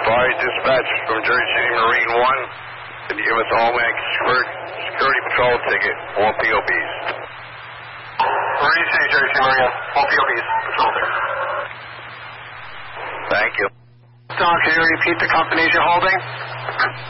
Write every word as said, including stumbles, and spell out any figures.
Advise dispatch from Jersey City Marine one. Can you give us a Homeland Security Patrol ticket, four P O Bs? Marine City, Jersey City Marine, four P O Bs, patrol ticket. Thank you. Don, can you repeat the companies you're holding?